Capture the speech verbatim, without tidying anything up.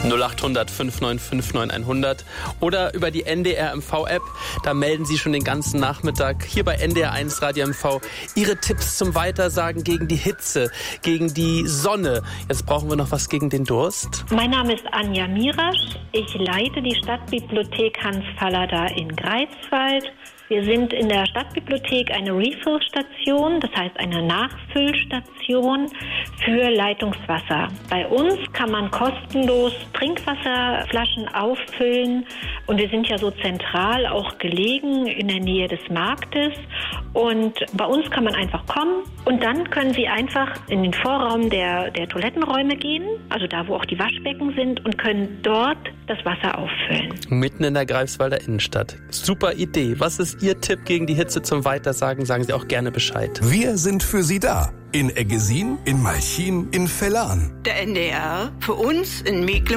null acht hundert fünf neun fünf neun hundert oder über die N D R M V-App. Da melden Sie schon den ganzen Nachmittag hier bei N D R eins Radio M V Ihre Tipps zum Weitersagen gegen die Hitze, gegen die Sonne. Jetzt brauchen wir noch was gegen den Durst. Mein Name ist Anja Mirasch. Ich leite die Stadtbibliothek Hans Fallada in Greifswald. Wir sind in der Stadtbibliothek eine Refill-Station, das heißt eine Nachfüllstation für Leitungswasser. Bei uns kann man kostenlos Trinkwasserflaschen auffüllen und wir sind ja so zentral auch gelegen in der Nähe des Marktes. Und bei uns kann man einfach kommen und dann können Sie einfach in den Vorraum der, der Toilettenräume gehen, also da, wo auch die Waschbecken sind, und können dort das Wasser auffüllen. Mitten in der Greifswalder Innenstadt. Super Idee. Was ist Ihr Tipp gegen die Hitze zum Weitersagen? Sagen Sie auch gerne Bescheid. Wir sind für Sie da. In Eggesin, in Malchin, in Vellan. Der N D R, für uns in Mecklenburg.